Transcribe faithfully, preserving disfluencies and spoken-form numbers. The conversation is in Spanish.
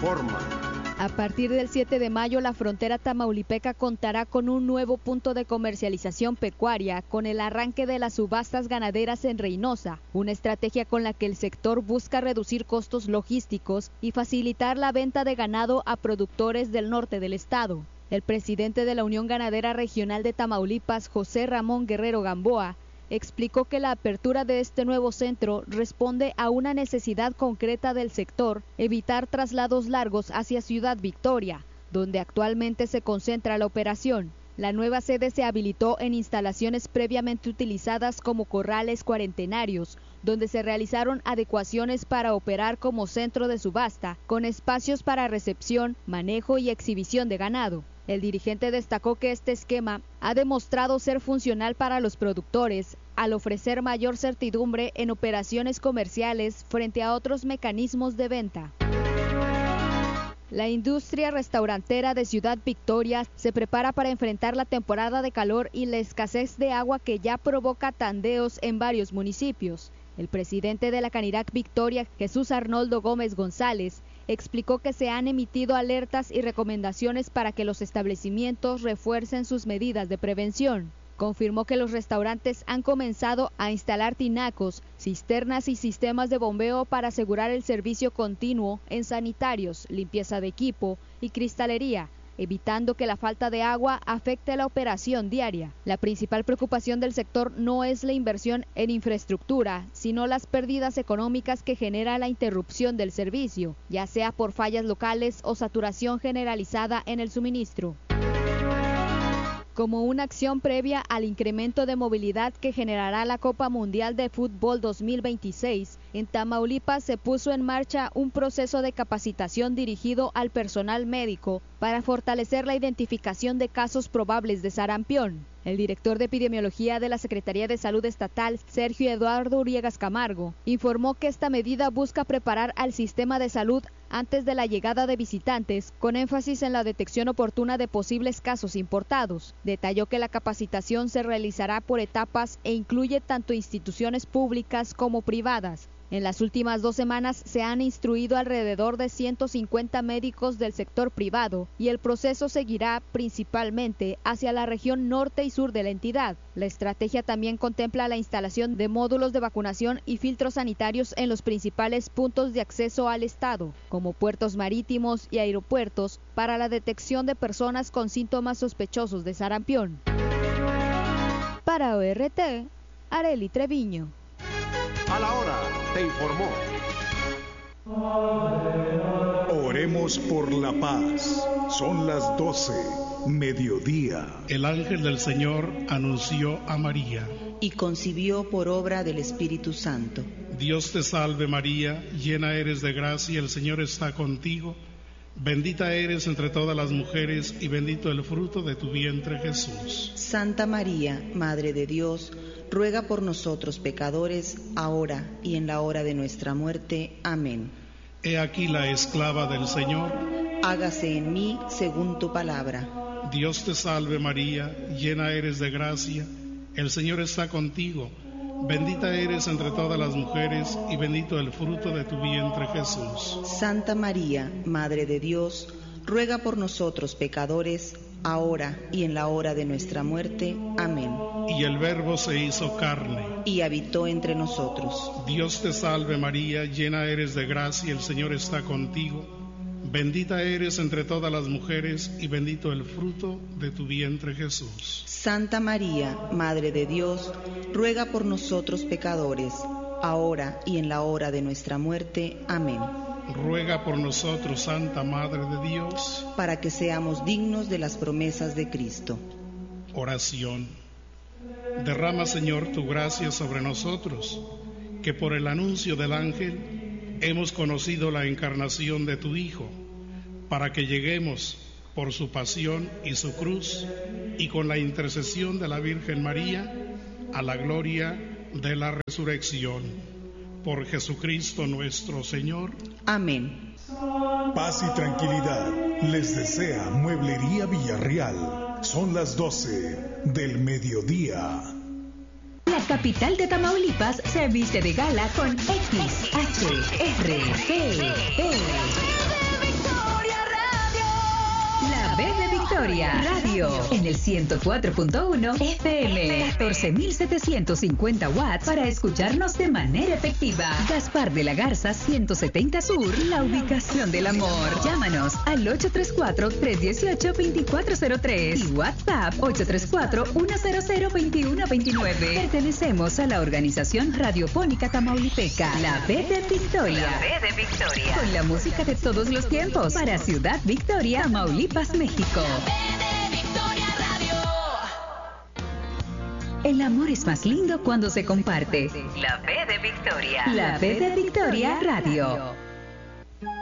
informa. A partir del siete de mayo, la frontera tamaulipeca contará con un nuevo punto de comercialización pecuaria con el arranque de las subastas ganaderas en Reynosa, una estrategia con la que el sector busca reducir costos logísticos y facilitar la venta de ganado a productores del norte del estado. El presidente de la Unión Ganadera Regional de Tamaulipas, José Ramón Guerrero Gamboa, explicó que la apertura de este nuevo centro responde a una necesidad concreta del sector, evitar traslados largos hacia Ciudad Victoria, donde actualmente se concentra la operación. La nueva sede se habilitó en instalaciones previamente utilizadas como corrales cuarentenarios, donde se realizaron adecuaciones para operar como centro de subasta, con espacios para recepción, manejo y exhibición de ganado. El dirigente destacó que este esquema ha demostrado ser funcional para los productores al ofrecer mayor certidumbre en operaciones comerciales frente a otros mecanismos de venta. La industria restaurantera de Ciudad Victoria se prepara para enfrentar la temporada de calor y la escasez de agua que ya provoca tandeos en varios municipios. El presidente de la Canirac Victoria, Jesús Arnoldo Gómez González, explicó que se han emitido alertas y recomendaciones para que los establecimientos refuercen sus medidas de prevención. Confirmó que los restaurantes han comenzado a instalar tinacos, cisternas y sistemas de bombeo para asegurar el servicio continuo en sanitarios, limpieza de equipo y cristalería, evitando que la falta de agua afecte la operación diaria. La principal preocupación del sector no es la inversión en infraestructura, sino las pérdidas económicas que genera la interrupción del servicio, ya sea por fallas locales o saturación generalizada en el suministro. Como una acción previa al incremento de movilidad que generará la Copa Mundial de Fútbol dos mil veintiséis, en Tamaulipas se puso en marcha un proceso de capacitación dirigido al personal médico para fortalecer la identificación de casos probables de sarampión. El director de epidemiología de la Secretaría de Salud Estatal, Sergio Eduardo Uriegas Camargo, informó que esta medida busca preparar al sistema de salud antes de la llegada de visitantes, con énfasis en la detección oportuna de posibles casos importados. Detalló que la capacitación se realizará por etapas e incluye tanto instituciones públicas como privadas. En las últimas dos semanas se han instruido alrededor de ciento cincuenta médicos del sector privado y el proceso seguirá principalmente hacia la región norte y sur de la entidad. La estrategia también contempla la instalación de módulos de vacunación y filtros sanitarios en los principales puntos de acceso al estado, como puertos marítimos y aeropuertos, para la detección de personas con síntomas sospechosos de sarampión. Para O R T, Arely Treviño. A la hora, te informó. Oremos por la paz. Son las doce, mediodía. El ángel del Señor anunció a María. Y concibió por obra del Espíritu Santo. Dios te salve María, llena eres de gracia, el Señor está contigo. Bendita eres entre todas las mujeres y bendito el fruto de tu vientre Jesús. Santa María, Madre de Dios, ruega por nosotros pecadores, ahora y en la hora de nuestra muerte. Amén. He aquí la esclava del Señor. Hágase en mí según tu palabra. Dios te salve María, llena eres de gracia, el Señor está contigo. Bendita eres entre todas las mujeres y bendito el fruto de tu vientre Jesús. Santa María, Madre de Dios, ruega por nosotros pecadores, ahora y en la hora de nuestra muerte. Amén. Y el Verbo se hizo carne y habitó entre nosotros. Dios te salve María, llena eres de gracia, el Señor está contigo. Bendita eres entre todas las mujeres y bendito el fruto de tu vientre Jesús. Santa María, Madre de Dios, ruega por nosotros pecadores, ahora y en la hora de nuestra muerte. Amén. Ruega por nosotros, Santa Madre de Dios, para que seamos dignos de las promesas de Cristo. Oración. Derrama, Señor, tu gracia sobre nosotros, que por el anuncio del ángel hemos conocido la encarnación de tu Hijo, para que lleguemos por su pasión y su cruz, y con la intercesión de la Virgen María, a la gloria de la resurrección. Por Jesucristo nuestro Señor. Amén. Paz y tranquilidad les desea Mueblería Villarreal. Son las doce del mediodía. La capital de Tamaulipas se viste de gala con X H R P P. Victoria Radio en el ciento cuatro punto uno F M, catorce mil setecientos cincuenta watts para escucharnos de manera efectiva. Gaspar de la Garza ciento setenta Sur, la ubicación del amor. Llámanos al ocho tres cuatro, tres uno ocho, dos cuatro cero tres y WhatsApp ocho tres cuatro, uno cero cero, dos uno dos nueve. Pertenecemos a la organización radiofónica tamaulipeca, La B de Victoria. La B de Victoria. Con la música de todos los tiempos para Ciudad Victoria, Tamaulipas, México. El amor es más lindo cuando se comparte. La B de Victoria. La B de Victoria Radio.